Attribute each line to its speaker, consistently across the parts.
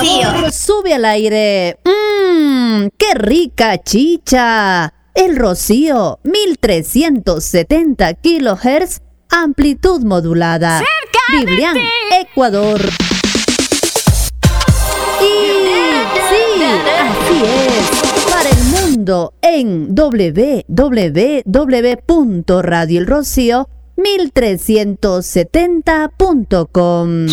Speaker 1: Rocío.
Speaker 2: Sube al aire. ¡Qué rica chicha! El Rocío, 1370 kHz, amplitud modulada.
Speaker 1: ¡Cerca
Speaker 2: Biblián,
Speaker 1: de ti!
Speaker 2: Ecuador. Y sí, así es. Para el mundo en www.radioelrocío1370.com.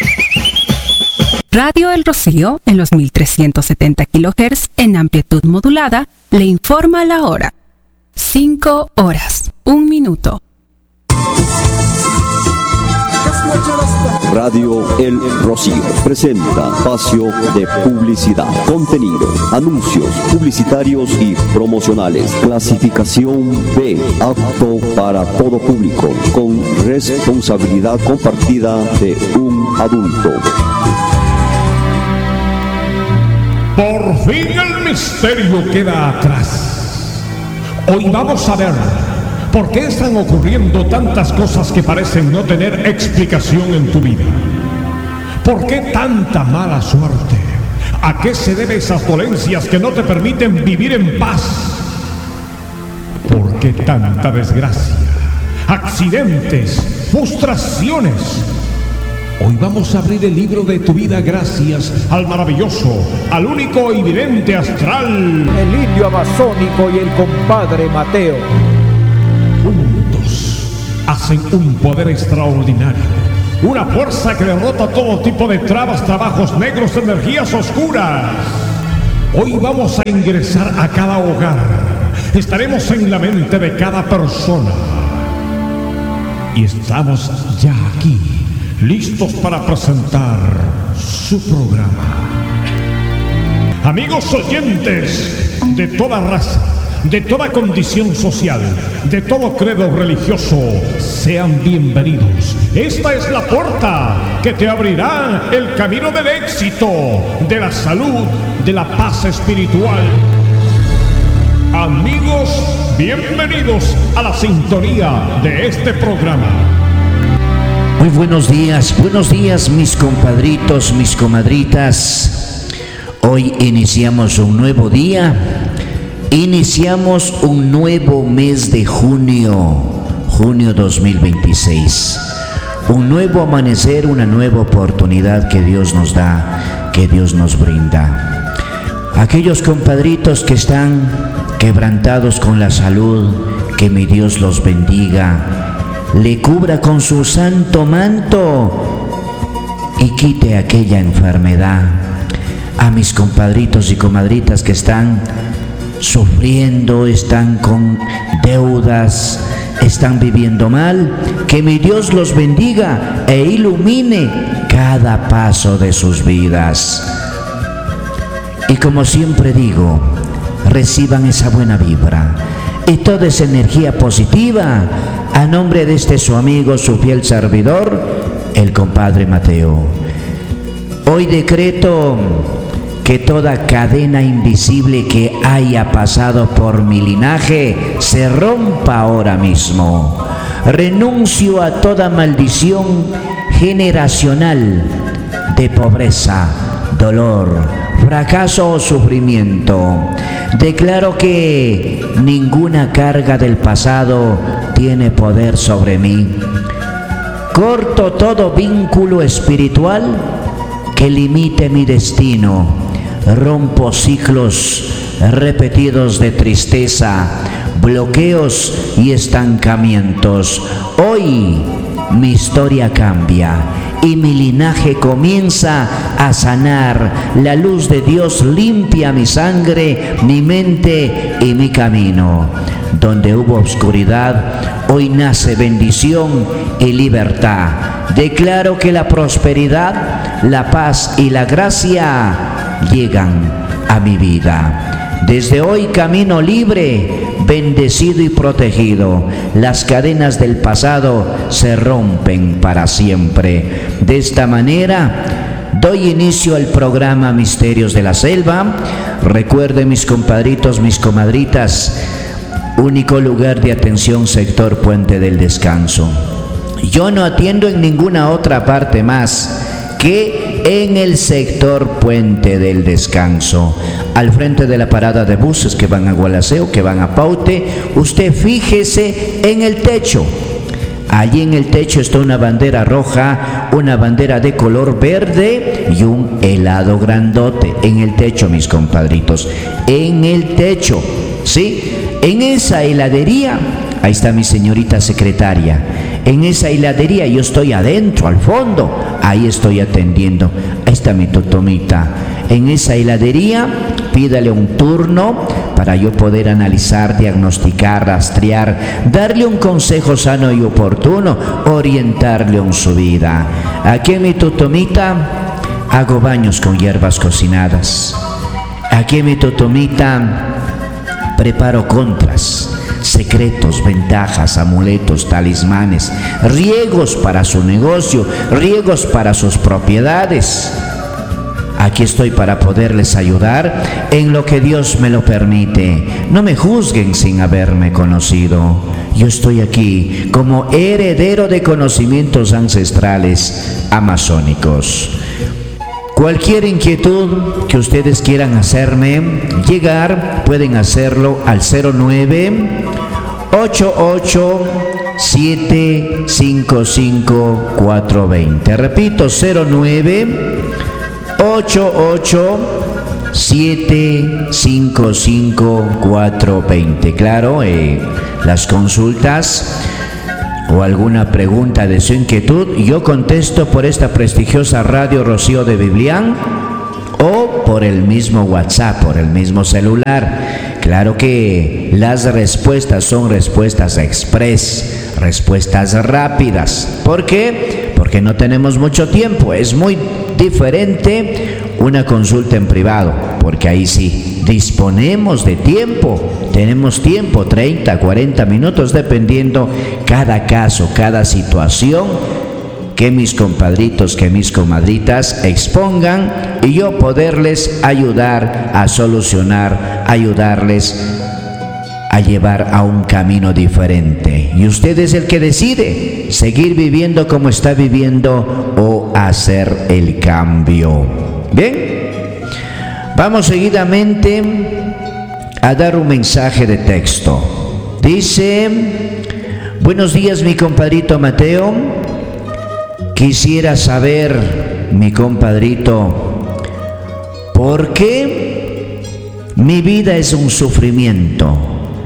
Speaker 3: Radio El Rocío, en los 1370 kHz, en amplitud modulada, le informa la hora. 5 horas, 1 minuto.
Speaker 4: Radio El Rocío presenta espacio de publicidad, contenido, anuncios publicitarios y promocionales. Clasificación B, apto para todo público, con responsabilidad compartida de un adulto.
Speaker 5: Por fin el misterio queda atrás. Hoy vamos a ver por qué están ocurriendo tantas cosas que parecen no tener explicación en tu vida. ¿Por qué tanta mala suerte? ¿A qué se deben esas dolencias que no te permiten vivir en paz? ¿Por qué tanta desgracia? Accidentes, frustraciones. Hoy vamos a abrir el libro de tu vida gracias al maravilloso, al único y vidente astral,
Speaker 6: el indio amazónico y el compadre Mateo.
Speaker 5: Juntos hacen un poder extraordinario, una fuerza que derrota todo tipo de trabas, trabajos negros, energías oscuras. Hoy vamos a ingresar a cada hogar, estaremos en la mente de cada persona y estamos ya aquí, listos para presentar su programa. Amigos oyentes de toda raza, de toda condición social, de todo credo religioso, sean bienvenidos. Esta es la puerta que te abrirá el camino del éxito, de la salud, de la paz espiritual. Amigos, bienvenidos a la sintonía de este programa.
Speaker 7: Muy buenos días mis compadritos, mis comadritas. Hoy iniciamos un nuevo día, iniciamos un nuevo mes de junio 2026. Un nuevo amanecer, una nueva oportunidad que Dios nos da, que Dios nos brinda. Aquellos compadritos que están quebrantados con la salud, que mi Dios los bendiga, le cubra con su santo manto y quite aquella enfermedad. A mis compadritos y comadritas que están sufriendo, están con deudas, están viviendo mal, que mi Dios los bendiga e ilumine cada paso de sus vidas. Y como siempre digo, reciban esa buena vibra y toda esa energía positiva a nombre de este su amigo, su fiel servidor, el compadre Mateo. Hoy decreto que toda cadena invisible que haya pasado por mi linaje se rompa ahora mismo. Renuncio a toda maldición generacional de pobreza, dolor, fracaso o sufrimiento. Declaro que ninguna carga del pasado tiene poder sobre mí. Corto todo vínculo espiritual que limite mi destino. Rompo ciclos repetidos de tristeza, bloqueos y estancamientos. Hoy mi historia cambia y mi linaje comienza a sanar. La luz de Dios limpia mi sangre, mi mente y mi camino. Donde hubo oscuridad, hoy nace bendición y libertad. Declaro que la prosperidad, la paz y la gracia llegan a mi vida. Desde hoy camino libre, bendecido y protegido. Las cadenas del pasado se rompen para siempre. De esta manera doy inicio al programa Misterios de la Selva. Recuerden, mis compadritos, mis comadritas, único lugar de atención sector Puente del Descanso. Yo no atiendo en ninguna otra parte más que en el sector Puente del Descanso, al frente de la parada de buses que van a Gualaceo, que van a Paute. Usted fíjese en el techo. Allí en el techo está una bandera roja, una bandera de color verde y un helado grandote. En el techo, mis compadritos, en el techo, ¿sí? En esa heladería, ahí está mi señorita secretaria. En esa heladería yo estoy adentro, al fondo, ahí estoy atendiendo. Ahí está mi totomita. En esa heladería, pídale un turno para yo poder analizar, diagnosticar, rastrear, darle un consejo sano y oportuno, orientarle en su vida. Aquí en mi totomita hago baños con hierbas cocinadas. Aquí en mi totomita preparo contras, secretos, ventajas, amuletos, talismanes, riegos para su negocio, riegos para sus propiedades. Aquí estoy para poderles ayudar en lo que Dios me lo permite. No me juzguen sin haberme conocido. Yo estoy aquí como heredero de conocimientos ancestrales amazónicos. Cualquier inquietud que ustedes quieran hacerme llegar, pueden hacerlo al 09-88-755-420. Repito, 09-88-755-420. Claro, las consultas o alguna pregunta de su inquietud, yo contesto por esta prestigiosa radio Rocío de Biblián o por el mismo WhatsApp, por el mismo celular. Claro que las respuestas son respuestas express, respuestas rápidas. ¿Por qué? Porque no tenemos mucho tiempo. Es muy diferente una consulta en privado, porque ahí sí disponemos de tiempo. Tenemos tiempo, 30, 40 minutos, dependiendo cada caso, cada situación que mis compadritos, que mis comadritas expongan y yo poderles ayudar a solucionar, ayudarles a llevar a un camino diferente. Y usted es el que decide seguir viviendo como está viviendo o hacer el cambio. Bien, vamos seguidamente a dar un mensaje de texto. Dice: buenos días, mi compadrito Mateo. Quisiera saber, mi compadrito, ¿por qué mi vida es un sufrimiento?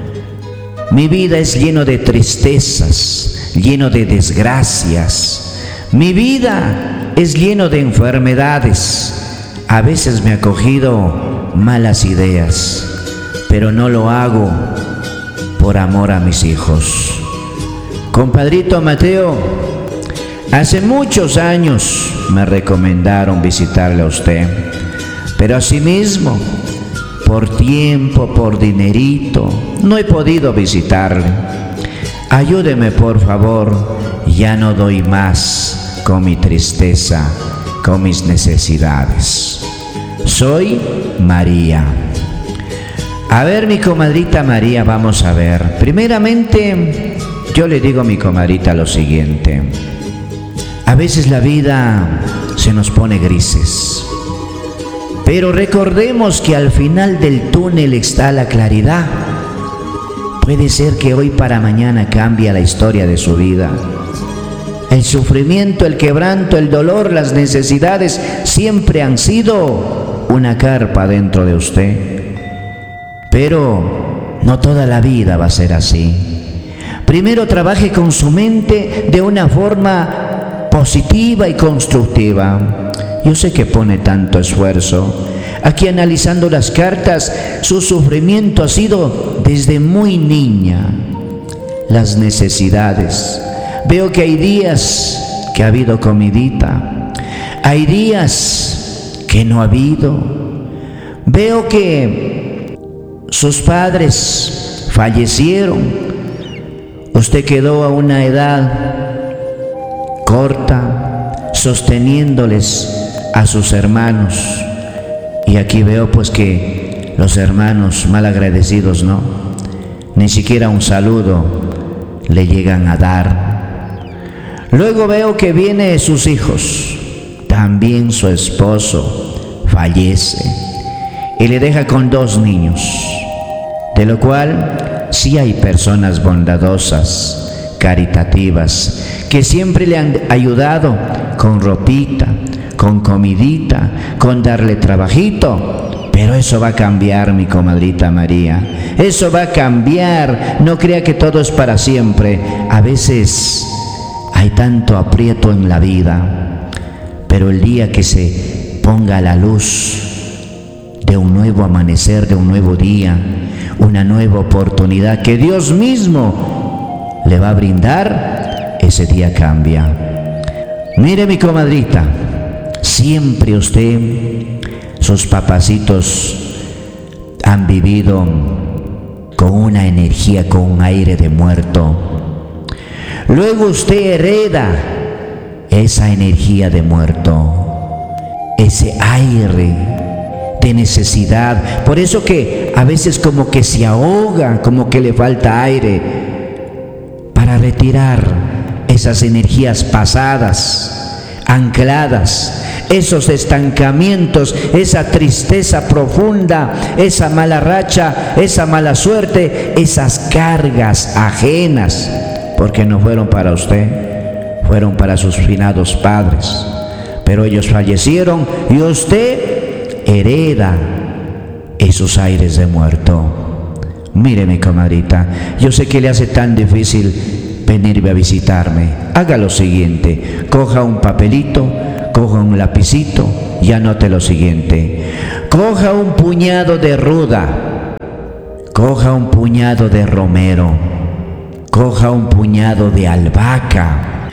Speaker 7: Mi vida es lleno de tristezas, lleno de desgracias. Mi vida es lleno de enfermedades. A veces me ha cogido malas ideas, pero no lo hago por amor a mis hijos. Compadrito Mateo, hace muchos años me recomendaron visitarle a usted, pero asimismo, por tiempo, por dinerito, no he podido visitarle. Ayúdeme, por favor, ya no doy más con mi tristeza, con mis necesidades. Soy María. A ver, mi comadrita María, vamos a ver. Primeramente, yo le digo a mi comadrita lo siguiente. A veces la vida se nos pone grises, pero recordemos que al final del túnel está la claridad. Puede ser que hoy para mañana cambie la historia de su vida. El sufrimiento, el quebranto, el dolor, las necesidades siempre han sido una carpa dentro de usted. Pero no toda la vida va a ser así. Primero trabaje con su mente de una forma positiva y constructiva. Yo sé que pone tanto esfuerzo. Aquí analizando las cartas, su sufrimiento ha sido desde muy niña. Las necesidades. Veo que hay días que ha habido comidita. Hay días que no ha habido. Veo que sus padres fallecieron. Usted quedó a una edad corta, sosteniéndoles a sus hermanos. Y aquí veo pues que los hermanos malagradecidos, ¿no? Ni siquiera un saludo le llegan a dar. Luego veo que vienen sus hijos, también su esposo fallece y le deja con 2 niños, de lo cual sí hay personas bondadosas, caritativas, que siempre le han ayudado con ropita, con comidita, con darle trabajito. Pero eso va a cambiar, mi comadrita María. Eso va a cambiar. No crea que todo es para siempre. A veces hay tanto aprieto en la vida, pero el día que se ponga la luz de un nuevo amanecer, de un nuevo día, una nueva oportunidad que Dios mismo le va a brindar, ese día cambia. Mire, mi comadrita, siempre usted, sus papacitos han vivido con una energía, con un aire de muerto. Luego usted hereda esa energía de muerto, ese aire de necesidad. Por eso que a veces como que se ahoga, como que le falta aire para retirar esas energías pasadas, ancladas, esos estancamientos, esa tristeza profunda, esa mala racha, esa mala suerte, esas cargas ajenas, porque no fueron para usted, fueron para sus finados padres, pero ellos fallecieron y usted hereda esos aires de muerto. Mire, mi comadrita, yo sé que le hace tan difícil venirme a visitarme. Haga lo siguiente: coja un papelito, coja un lapicito y anote lo siguiente. Coja un puñado de ruda, coja un puñado de romero, coja un puñado de albahaca,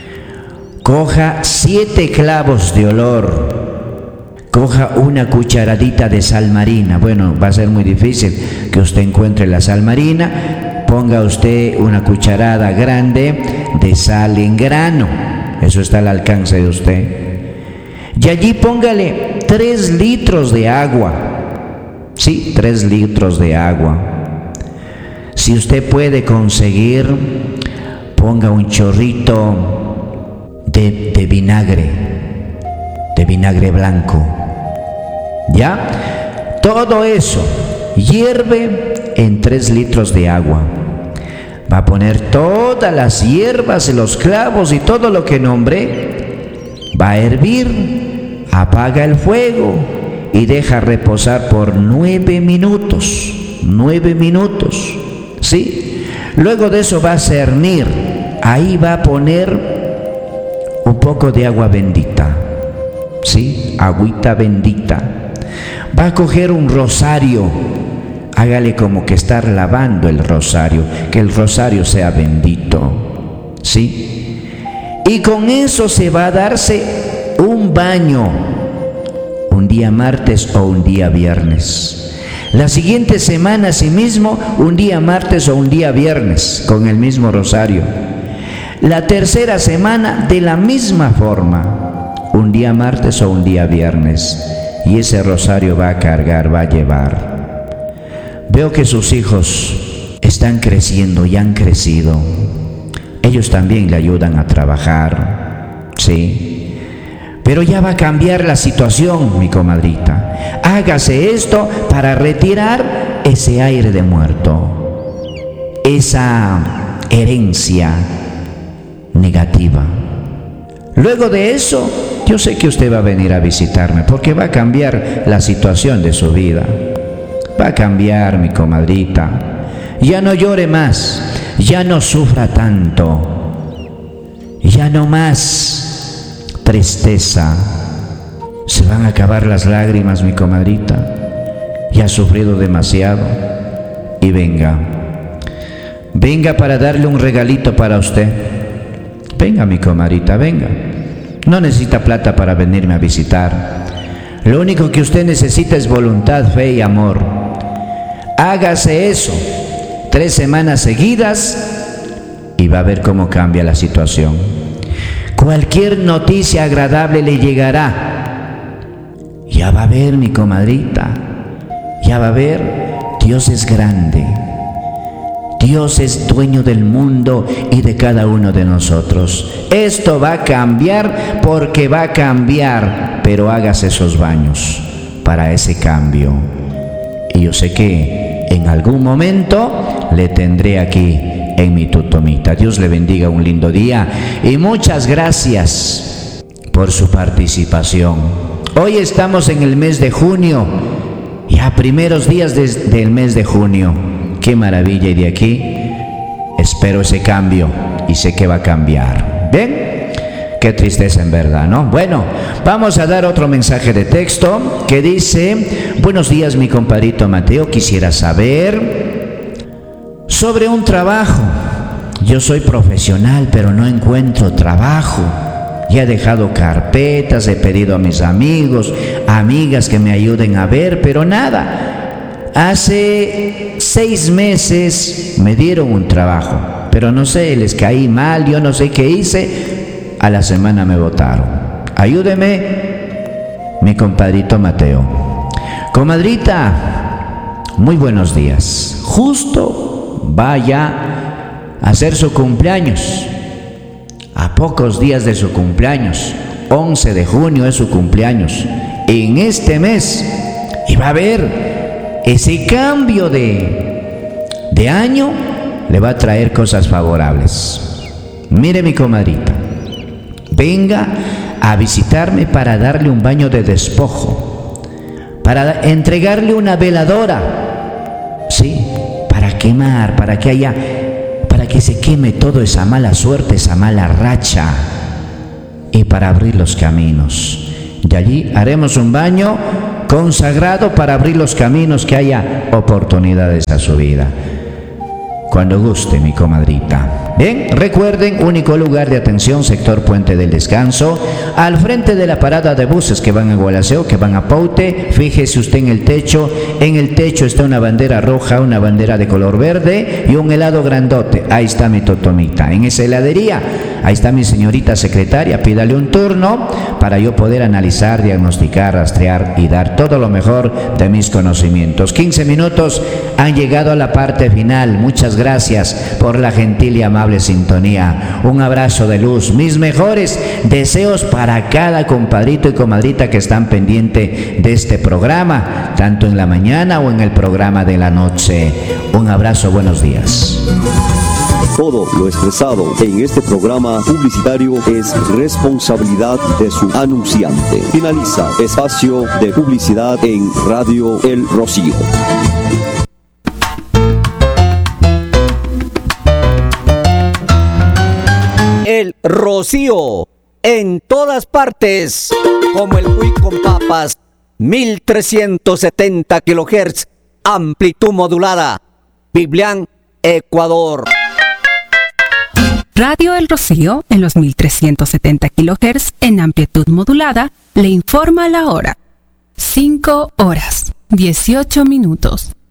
Speaker 7: coja 7 clavos de olor, coja una cucharadita de sal marina. Bueno, va a ser muy difícil que usted encuentre la sal marina. Ponga usted una cucharada grande de sal en grano, eso está al alcance de usted. Y allí póngale 3 litros de agua. Sí, 3 litros de agua. Si usted puede conseguir, ponga un chorrito de vinagre blanco. ¿Ya? Todo eso hierve en 3 litros de agua. Va a poner todas las hierbas, los clavos y todo lo que nombré. Va a hervir, apaga el fuego y deja reposar por 9 minutos. 9 minutos, ¿sí? Luego de eso va a cernir. Ahí va a poner un poco de agua bendita, ¿sí? Agüita bendita. Va a coger un rosario. Hágale como que estar lavando el rosario, que el rosario sea bendito, ¿sí? Y con eso se va a darse un baño, un día martes o un día viernes. La siguiente semana, asimismo, un día martes o un día viernes, con el mismo rosario. La tercera semana, de la misma forma, un día martes o un día viernes. Y ese rosario va a cargar, va a llevar. Veo que sus hijos están creciendo y han crecido. Ellos también le ayudan a trabajar, ¿sí? Pero ya va a cambiar la situación, mi comadrita. Hágase esto para retirar ese aire de muerto, esa herencia negativa. Luego de eso, yo sé que usted va a venir a visitarme, porque va a cambiar la situación de su vida. Va a cambiar, mi comadrita. Ya no llore más, ya no sufra tanto, ya no más tristeza. Se van a acabar las lágrimas, mi comadrita. Ya ha sufrido demasiado. Y venga para darle un regalito para usted. Venga, mi comadrita, venga. No necesita plata para venirme a visitar. Lo único que usted necesita es voluntad, fe y amor. Hágase eso 3 semanas seguidas y va a ver cómo cambia la situación. Cualquier noticia agradable le llegará. Ya va a ver, mi comadrita, ya va a ver. Dios es grande. Dios es dueño del mundo y de cada uno de nosotros. Esto va a cambiar porque va a cambiar. pero hágase esos baños para ese cambio. Y yo sé que en algún momento le tendré aquí en mi tutomita. Dios le bendiga, un lindo día y muchas gracias por su participación. Hoy estamos en el mes de junio, ya primeros días del mes de junio. Qué maravilla, y de aquí espero ese cambio y sé que va a cambiar. ¿Ven? Qué tristeza en verdad, ¿no? Bueno, vamos a dar otro mensaje de texto que dice: buenos días, mi compadrito Mateo, quisiera saber sobre un trabajo. Yo soy profesional, pero no encuentro trabajo. Ya he dejado carpetas, he pedido a mis amigos, amigas que me ayuden a ver, pero nada. Hace 6 meses me dieron un trabajo, pero no sé, les caí mal, yo no sé qué hice. A la semana me botaron. Ayúdeme, mi compadrito Mateo. Comadrita, muy buenos días. Justo vaya a hacer su cumpleaños. A pocos días de su cumpleaños, 11 de junio es su cumpleaños. En este mes, y va a haber ese cambio de año, le va a traer cosas favorables. Mire, mi comadrita, venga a visitarme para darle un baño de despojo, para entregarle una veladora, sí, para quemar, para que se queme toda esa mala suerte, esa mala racha, y para abrir los caminos. De allí haremos un baño consagrado para abrir los caminos, que haya oportunidades a su vida. Cuando guste, mi comadrita. Bien, recuerden, único lugar de atención, sector Puente del Descanso, al frente de la parada de buses que van a Gualaceo, que van a Paute. Fíjese usted en el techo está una bandera roja, una bandera de color verde y un helado grandote. Ahí está mi totomita. En esa heladería, ahí está mi señorita secretaria. Pídale un turno para yo poder analizar, diagnosticar, rastrear y dar todo lo mejor de mis conocimientos. 15 minutos han llegado a la parte final. Muchas gracias por la gentil y amable sintonía. Un abrazo de luz. Mis mejores deseos para cada compadrito y comadrita que están pendiente de este programa, tanto en la mañana o en el programa de la noche. Un abrazo, buenos días.
Speaker 4: Todo lo expresado en este programa publicitario es responsabilidad de su anunciante. Finaliza espacio de publicidad en Radio El Rocío.
Speaker 1: El Rocío, en todas partes, como el Cuy con papas, 1370 kHz, amplitud modulada, Biblián, Ecuador.
Speaker 3: Radio El Rocío, en los 1370 kHz, en amplitud modulada, le informa la hora. 5 horas, 18 minutos.